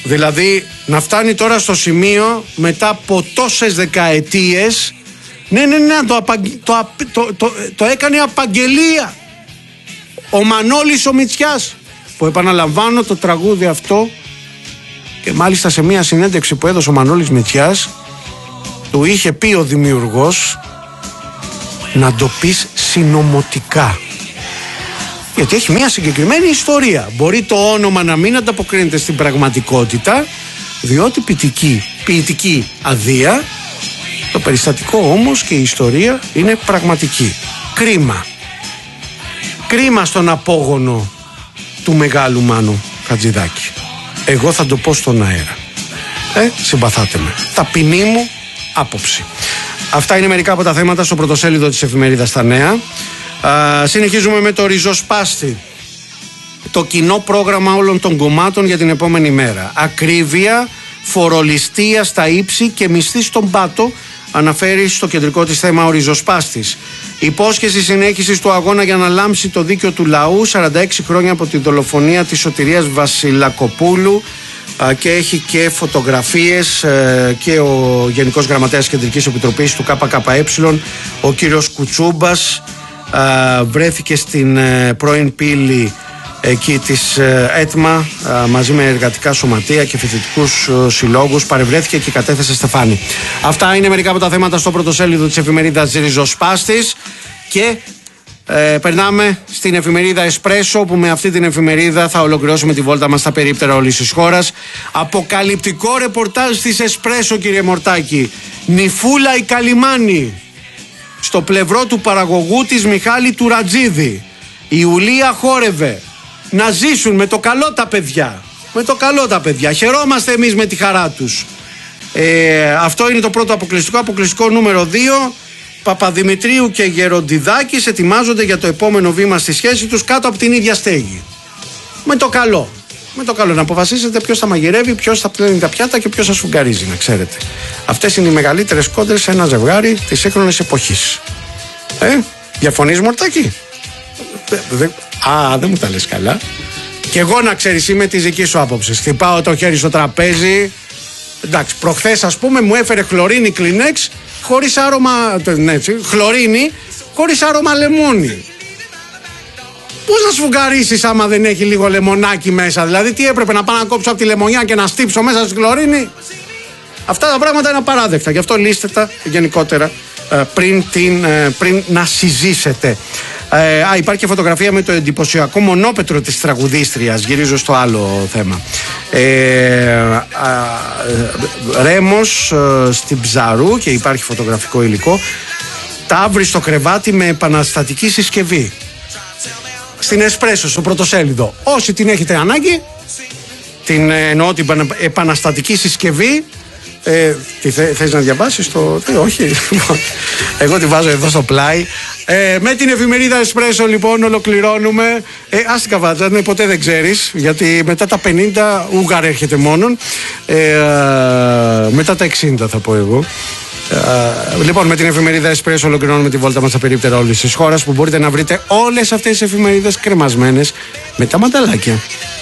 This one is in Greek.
Δηλαδή να φτάνει τώρα στο σημείο μετά από τόσες δεκαετίες. Ναι, το έκανε απαγγελία ο Μανώλης ο Μητσιάς, που επαναλαμβάνω το τραγούδι αυτό, και μάλιστα σε μια συνέντευξη που έδωσε ο Μανώλης Μητσιάς του είχε πει ο δημιουργός να το πεις συνωμοτικά, γιατί έχει μια συγκεκριμένη ιστορία. Μπορεί το όνομα να μην ανταποκρίνεται στην πραγματικότητα, διότι ποιητική αδεία. Το περιστατικό όμως και η ιστορία είναι πραγματική. Κρίμα στον απόγονο του μεγάλου Μάνου Χατζηδάκη. Εγώ θα το πω στον αέρα. Συμπαθάτε με. Ταπεινή μου άποψη. Αυτά είναι μερικά από τα θέματα στο πρωτοσέλιδο της εφημερίδας Τα Νέα. Συνεχίζουμε με το ριζοσπάστη. Το κοινό πρόγραμμα όλων των κομμάτων για την επόμενη μέρα. Ακρίβεια, φορολιστία στα ύψη και μισθή στον πάτο, αναφέρει στο κεντρικό της θέμα ο ριζοσπάστης. Υπόσχεση συνέχισης του αγώνα για να λάμψει το δίκαιο του λαού, 46 χρόνια από τη δολοφονία της Σωτηρίας Βασιλακοπούλου, και έχει και φωτογραφίες και ο Γενικός Γραμματέας Κεντρικής Επιτροπής του ΚΚΕ, ο κύριος Κουτσούμπας, βρέθηκε στην πρώην πύλη εκεί της ΕΤΜΑ μαζί με εργατικά σωματεία και φοιτητικούς συλλόγους, παρευρέθηκε και κατέθεσε στεφάνι. Αυτά είναι μερικά από τα θέματα στο πρωτοσέλιδο της εφημερίδας Ριζοσπάστης. Και περνάμε στην εφημερίδα Εσπρέσο, που με αυτή την εφημερίδα θα ολοκληρώσουμε τη βόλτα μας στα περίπτερα όλης της χώρας. Αποκαλυπτικό ρεπορτάζ της Εσπρέσο, κύριε Μορτάκη. Νυφούλα η Καλιμάνη στο πλευρό του παραγωγού της Μιχάλη του Ρατζίδη. Η Ιουλία χόρευε. Να ζήσουν με το καλό τα παιδιά. Με το καλό τα παιδιά. Χαιρόμαστε εμείς με τη χαρά τους. Αυτό είναι το πρώτο αποκλειστικό. Αποκλειστικό νούμερο 2. Παπαδημητρίου και Γεροντιδάκης ετοιμάζονται για το επόμενο βήμα στη σχέση τους κάτω από την ίδια στέγη. Με το καλό. Με το καλό. Να αποφασίσετε ποιος θα μαγειρεύει, ποιος θα πλένει τα πιάτα και ποιος θα σφουγγαρίζει, να ξέρετε. Αυτές είναι οι μεγαλύτερες κόντρες σε ένα ζευγάρι της σύγχρονης εποχής. Διαφωνείς, Μορτάκη? Δεν μου τα λες καλά. Και εγώ, να ξέρεις, είμαι της δικής σου άποψης. Χτυπάω το χέρι στο τραπέζι. Εντάξει, προχθές ας πούμε μου έφερε χλωρίνη Kleenex χωρίς άρωμα. Χλωρίνη χωρίς άρωμα λεμόνι. Πώς να σφουγγαρίσεις άμα δεν έχει λίγο λεμονάκι μέσα? Δηλαδή, τι έπρεπε να πάω να κόψω από τη λεμονιά και να στύψω μέσα στη χλωρίνη? Αυτά τα πράγματα είναι απαράδεκτα. Γι' αυτό λύστε τα γενικότερα πριν να συζήσετε. Υπάρχει και φωτογραφία με το εντυπωσιακό μονόπετρο της τραγουδίστριας. Γυρίζω στο άλλο θέμα. Ρέμος στην Ψαρού, και υπάρχει φωτογραφικό υλικό. Ταύρι στο κρεβάτι με επαναστατική συσκευή. Στην Εσπρέσο, στο πρωτοσέλιδο. Όσοι την έχετε ανάγκη, εννοώ την επαναστατική συσκευή. Θες να διαβάσεις το... Όχι. Εγώ τη βάζω εδώ στο πλάι. Με την εφημερίδα Εσπρέσο λοιπόν ολοκληρώνουμε. Ας την καβάτσα, ποτέ δεν ξέρεις, γιατί μετά τα 50 ούγαρ έρχεται μόνον. Μετά τα 60 θα πω εγώ. Λοιπόν, με την εφημερίδα Εσπρέσο ολοκληρώνουμε τη βόλτα μας στα περίπτερα όλης της χώρας, που μπορείτε να βρείτε όλες αυτές τις εφημερίδες κρεμασμένες με τα μανταλάκια.